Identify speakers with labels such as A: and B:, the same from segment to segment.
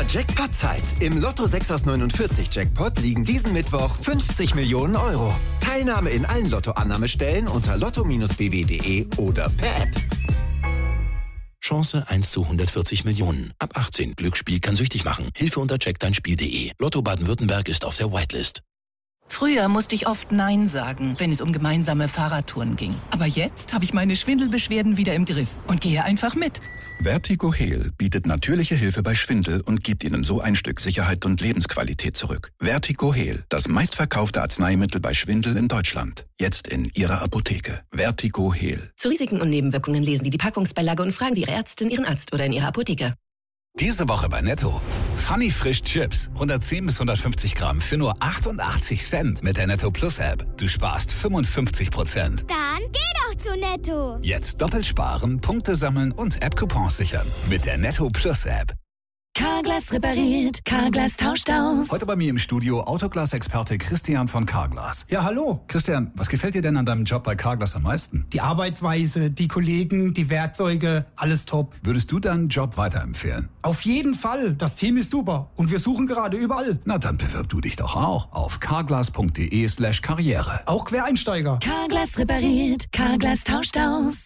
A: Jackpot-Zeit. Im Lotto 6 aus 49 Jackpot liegen diesen Mittwoch 50 Millionen Euro. Teilnahme in allen Lottoannahmestellen unter lotto-bw.de oder per App.
B: Chance 1 zu 140 Millionen. Ab 18. Glücksspiel kann süchtig machen. Hilfe unter checkdeinspiel.de. Lotto Baden-Württemberg ist auf der Whitelist.
C: Früher musste ich oft Nein sagen, wenn es um gemeinsame Fahrradtouren ging. Aber jetzt habe ich meine Schwindelbeschwerden wieder im Griff und gehe einfach mit.
D: Vertigo Heal bietet natürliche Hilfe bei Schwindel und gibt Ihnen so ein Stück Sicherheit und Lebensqualität zurück. Vertigo Heal, das meistverkaufte Arzneimittel bei Schwindel in Deutschland. Jetzt in Ihrer Apotheke. Vertigo Heal.
E: Zu Risiken und Nebenwirkungen lesen Sie die Packungsbeilage und fragen Sie Ihre Ärztin, Ihren Arzt oder in Ihrer Apotheke.
F: Diese Woche bei Netto. Funny Frisch Chips. 110 bis 150 Gramm für nur 88 Cent mit der Netto Plus App. Du sparst 55%.
G: Dann geh doch zu Netto.
F: Jetzt doppelt sparen, Punkte sammeln und App-Coupons sichern. Mit der Netto Plus App.
C: Carglass repariert, Carglass tauscht aus.
F: Heute bei mir im Studio Autoglas-Experte Christian von Carglass.
H: Ja, hallo.
F: Christian, was gefällt dir denn an deinem Job bei Carglass am meisten?
H: Die Arbeitsweise, die Kollegen, die Werkzeuge, alles top.
F: Würdest du deinen Job weiterempfehlen?
H: Auf jeden Fall. Das Team ist super. Und wir suchen gerade überall.
F: Na, dann bewirb du dich doch auch auf carglass.de/karriere.
H: Auch Quereinsteiger.
C: Carglass repariert, Carglass tauscht aus.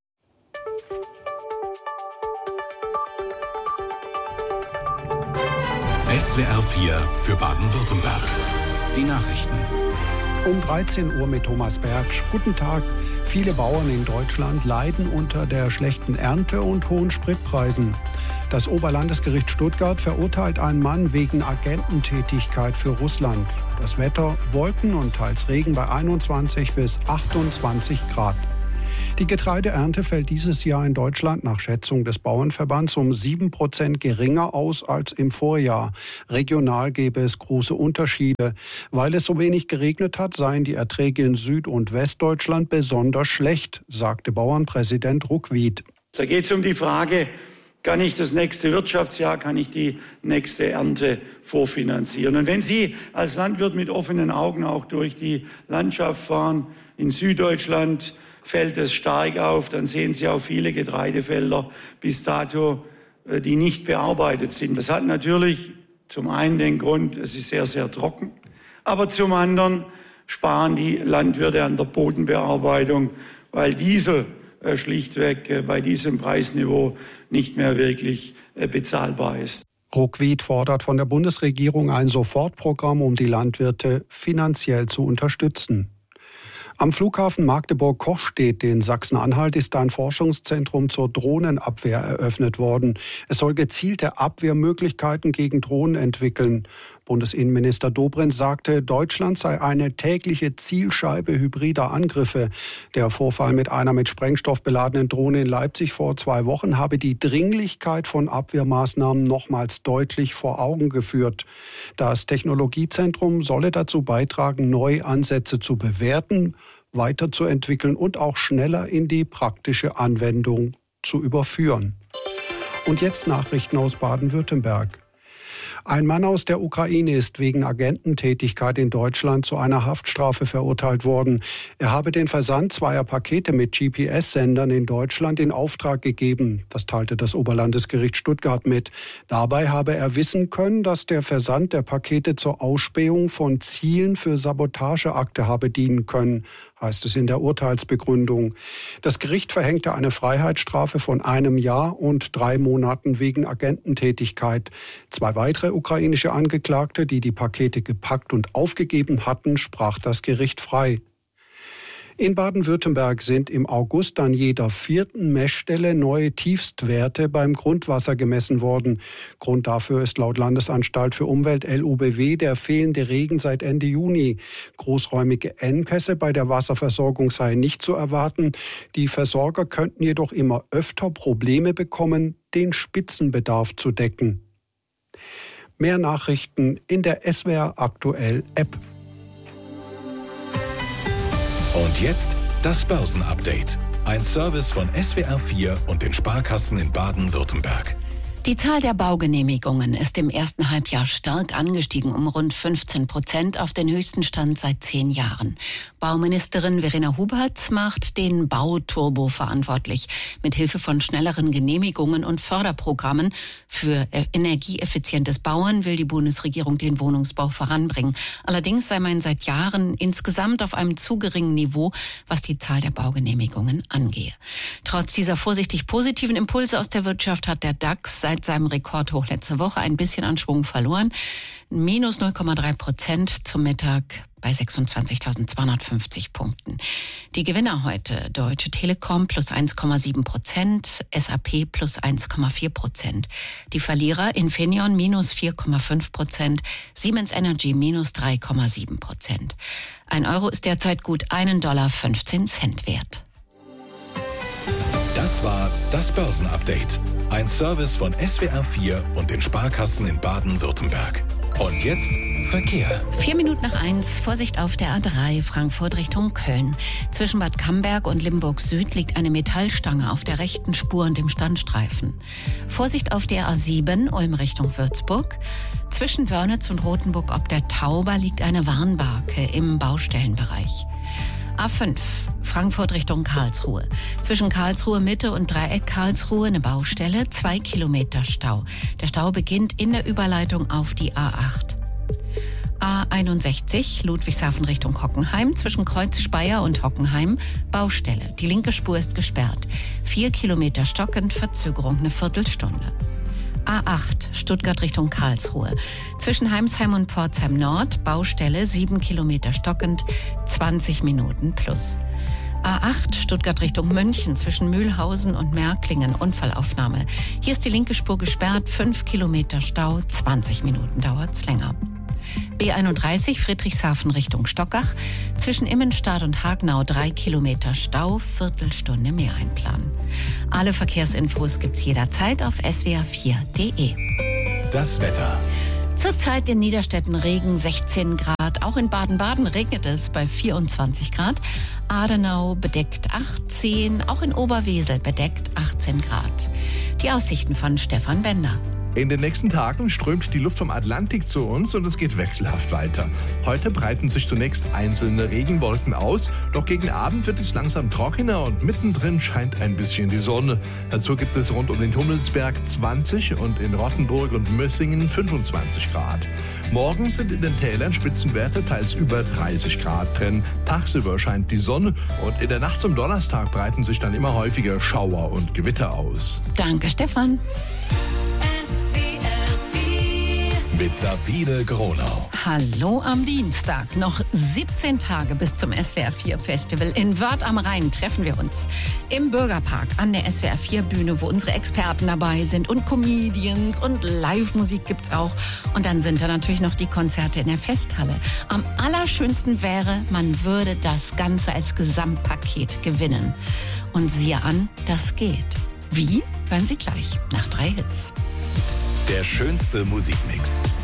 B: SWR 4 für Baden-Württemberg. Die Nachrichten.
I: Um 13 Uhr mit Thomas Bergsch. Guten Tag. Viele Bauern in Deutschland leiden unter der schlechten Ernte und hohen Spritpreisen. Das Oberlandesgericht Stuttgart verurteilt einen Mann wegen Agententätigkeit für Russland. Das Wetter: Wolken und teils Regen bei 21 bis 28 Grad. Die Getreideernte fällt dieses Jahr in Deutschland nach Schätzung des Bauernverbands um 7% geringer aus als im Vorjahr. Regional gäbe es große Unterschiede. Weil es so wenig geregnet hat, seien die Erträge in Süd- und Westdeutschland besonders schlecht, sagte Bauernpräsident Ruckwied.
J: Da geht es um die Frage, kann ich das nächste Wirtschaftsjahr, kann ich die nächste Ernte vorfinanzieren? Und wenn Sie als Landwirt mit offenen Augen auch durch die Landschaft fahren, in Süddeutschland fällt es stark auf, dann sehen Sie auch viele Getreidefelder bis dato, die nicht bearbeitet sind. Das hat natürlich zum einen den Grund, es ist sehr, sehr trocken, aber zum anderen sparen die Landwirte an der Bodenbearbeitung, weil Diesel schlichtweg bei diesem Preisniveau nicht mehr wirklich bezahlbar ist.
I: Ruckwied fordert von der Bundesregierung ein Sofortprogramm, um die Landwirte finanziell zu unterstützen. Am Flughafen Magdeburg-Kochstedt in Sachsen-Anhalt ist ein Forschungszentrum zur Drohnenabwehr eröffnet worden. Es soll gezielte Abwehrmöglichkeiten gegen Drohnen entwickeln. Bundesinnenminister Dobrindt sagte, Deutschland sei eine tägliche Zielscheibe hybrider Angriffe. Der Vorfall mit einer mit Sprengstoff beladenen Drohne in Leipzig vor 2 Wochen habe die Dringlichkeit von Abwehrmaßnahmen nochmals deutlich vor Augen geführt. Das Technologiezentrum solle dazu beitragen, neue Ansätze zu bewerten, weiterzuentwickeln und auch schneller in die praktische Anwendung zu überführen. Und jetzt Nachrichten aus Baden-Württemberg. Ein Mann aus der Ukraine ist wegen Agententätigkeit in Deutschland zu einer Haftstrafe verurteilt worden. Er habe den Versand 2 Pakete mit GPS-Sendern in Deutschland in Auftrag gegeben. Das teilte das Oberlandesgericht Stuttgart mit. Dabei habe er wissen können, dass der Versand der Pakete zur Ausspähung von Zielen für Sabotageakte habe dienen können, heißt es in der Urteilsbegründung. Das Gericht verhängte eine Freiheitsstrafe von 1 Jahr und 3 Monaten wegen Agententätigkeit. 2 weitere ukrainische Angeklagte, die die Pakete gepackt und aufgegeben hatten, sprach das Gericht frei. In Baden-Württemberg sind im August an jeder 4. Messstelle neue Tiefstwerte beim Grundwasser gemessen worden. Grund dafür ist laut Landesanstalt für Umwelt LUBW der fehlende Regen seit Ende Juni. Großräumige Engpässe bei der Wasserversorgung seien nicht zu erwarten. Die Versorger könnten jedoch immer öfter Probleme bekommen, den Spitzenbedarf zu decken. Mehr Nachrichten in der SWR Aktuell App.
B: Und jetzt das Börsenupdate. Ein Service von SWR 4 und den Sparkassen in Baden-Württemberg.
K: Die Zahl der Baugenehmigungen ist im ersten Halbjahr stark angestiegen, um rund 15% auf den höchsten Stand seit 10 Jahren. Bauministerin Verena Huberts macht den Bauturbo verantwortlich. Mit Hilfe von schnelleren Genehmigungen und Förderprogrammen für energieeffizientes Bauen will die Bundesregierung den Wohnungsbau voranbringen. Allerdings sei man seit Jahren insgesamt auf einem zu geringen Niveau, was die Zahl der Baugenehmigungen angehe. Trotz dieser vorsichtig positiven Impulse aus der Wirtschaft hat der DAX seit seinem Rekordhoch letzte Woche ein bisschen an Schwung verloren. Minus 0,3% zum Mittag bei 26.250 Punkten. Die Gewinner heute: Deutsche Telekom plus 1,7%, SAP plus 1,4%. Die Verlierer: Infineon minus 4,5%, Siemens Energy minus 3,7%. Ein Euro ist derzeit gut $1,15 wert.
B: Das war das Börsenupdate. Ein Service von SWR4 und den Sparkassen in Baden-Württemberg. Und jetzt Verkehr.
K: 1:04. Vorsicht auf der A3 Frankfurt Richtung Köln. Zwischen Bad Camberg und Limburg Süd liegt eine Metallstange auf der rechten Spur und dem Standstreifen. Vorsicht auf der A7 Ulm Richtung Würzburg. Zwischen Wörnitz und Rothenburg ob der Tauber liegt eine Warnbarke im Baustellenbereich. A5 Frankfurt Richtung Karlsruhe. Zwischen Karlsruhe Mitte und Dreieck Karlsruhe eine Baustelle, 2 Kilometer Stau. Der Stau beginnt in der Überleitung auf die A8. A61 Ludwigshafen Richtung Hockenheim. Zwischen Kreuz Speyer und Hockenheim Baustelle. Die linke Spur ist gesperrt. 4 Kilometer stockend, Verzögerung eine Viertelstunde. A8 Stuttgart Richtung Karlsruhe. Zwischen Heimsheim und Pforzheim Nord Baustelle, 7 Kilometer stockend, 20 Minuten plus. A8 Stuttgart Richtung München zwischen Mühlhausen und Märklingen Unfallaufnahme. Hier ist die linke Spur gesperrt, 5 Kilometer Stau, 20 Minuten dauert's länger. B31 Friedrichshafen Richtung Stockach. Zwischen Immenstadt und Hagenau 3 Kilometer Stau, Viertelstunde mehr einplanen. Alle Verkehrsinfos gibt's jederzeit auf swr4.de.
B: Das Wetter.
K: Zurzeit in Niederstädten Regen, 16 Grad. Auch in Baden-Baden regnet es bei 24 Grad. Adenau bedeckt 18, auch in Oberwesel bedeckt 18 Grad. Die Aussichten von Stefan Bender.
L: In den nächsten Tagen strömt die Luft vom Atlantik zu uns und es geht wechselhaft weiter. Heute breiten sich zunächst einzelne Regenwolken aus, doch gegen Abend wird es langsam trockener und mittendrin scheint ein bisschen die Sonne. Dazu gibt es rund um den Hummelsberg 20 und in Rottenburg und Mössingen 25 Grad. Morgen sind in den Tälern Spitzenwerte teils über 30 Grad drin. Tagsüber scheint die Sonne und in der Nacht zum Donnerstag breiten sich dann immer häufiger Schauer und Gewitter aus.
K: Danke, Stefan.
B: Mit Sabine Gronau.
K: Hallo am Dienstag. Noch 17 Tage bis zum SWR4-Festival. In Wörth am Rhein treffen wir uns im Bürgerpark an der SWR4-Bühne, wo unsere Experten dabei sind und Comedians und Live-Musik gibt's auch. Und dann sind da natürlich noch die Konzerte in der Festhalle. Am allerschönsten wäre, man würde das Ganze als Gesamtpaket gewinnen. Und siehe an, das geht. Wie? Hören Sie gleich nach 3 Hits.
B: Der schönste Musikmix.